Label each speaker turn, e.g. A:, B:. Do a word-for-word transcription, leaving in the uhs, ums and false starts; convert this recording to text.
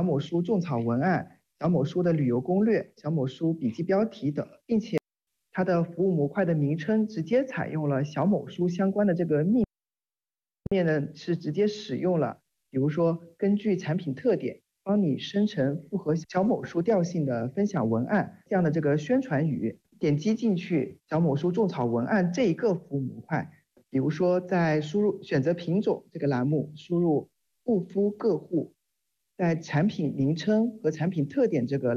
A: 某书种草文案、小某书的旅游攻略、小某书笔记标题等，并且它的服务模块的名称直接采用了小某书相关的这个命面呢，是直接使用了，比如说根据产品特点，帮你生成符合小某书调性的分享文案这样的这个宣传语。点击进去小某书种草文案这一个服务模块，比如说在输入选择品种这个栏目，输入护肤个护，在产品名称和产品特点这个